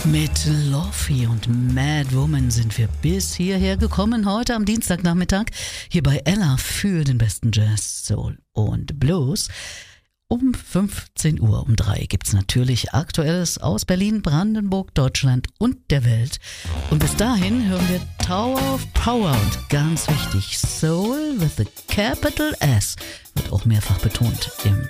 Mit Lofi und Mad Woman sind wir bis hierher gekommen, heute am Dienstagnachmittag, hier bei Ella für den besten Jazz, Soul und Blues. Um 15 Uhr, um 3 gibt's natürlich Aktuelles aus Berlin, Brandenburg, Deutschland und der Welt. Und bis dahin hören wir Tower of Power und ganz wichtig, Soul with a Capital S, wird auch mehrfach betont im